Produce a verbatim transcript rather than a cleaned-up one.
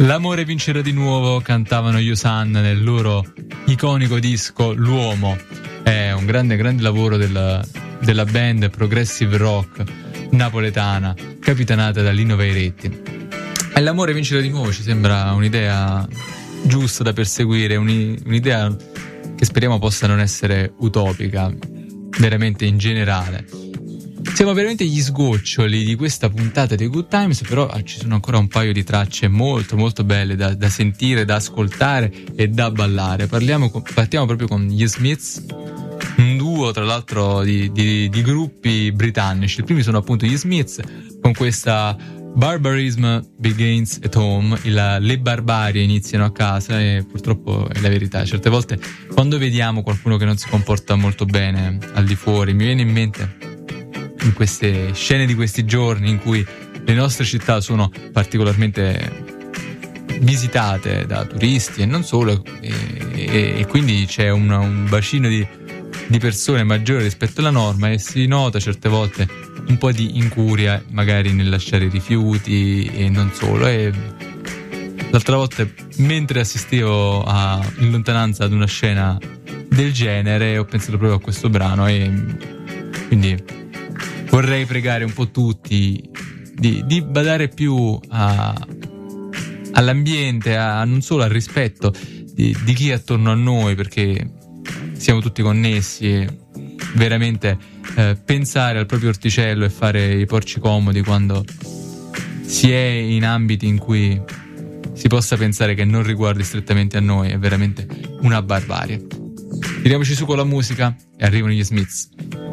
L'amore vincerà di nuovo, cantavano Yusan nel loro iconico disco L'Uomo. È un grande grande lavoro della, della band progressive rock napoletana capitanata da Lino Vairetti. E l'amore vincerà di nuovo ci sembra un'idea giusta da perseguire, un'idea che speriamo possa non essere utopica, veramente in generale. Siamo veramente gli sgoccioli di questa puntata dei Good Times, però ci sono ancora un paio di tracce molto molto belle da, da sentire, da ascoltare e da ballare. Parliamo, partiamo proprio con gli Smiths, un duo tra l'altro di, di, di gruppi britannici. I primi sono appunto gli Smiths con questa Barbarism Begins at Home, il, le barbarie iniziano a casa, e purtroppo è la verità. Certe volte quando vediamo qualcuno che non si comporta molto bene al di fuori, mi viene in mente in queste scene di questi giorni in cui le nostre città sono particolarmente visitate da turisti e non solo, e, e, e quindi c'è un, un bacino di, di persone maggiore rispetto alla norma, e si nota certe volte un po' di incuria magari nel lasciare i rifiuti e non solo. E l'altra volta, mentre assistevo a, in lontananza ad una scena del genere, ho pensato proprio a questo brano, e quindi vorrei pregare un po' tutti di, di badare più a, all'ambiente, a, non solo al rispetto di, di chi è attorno a noi, perché siamo tutti connessi, e veramente eh, pensare al proprio orticello e fare i porci comodi quando si è in ambiti in cui si possa pensare che non riguardi strettamente a noi è veramente una barbarie. Tiriamoci su con la musica e arrivano gli Smiths.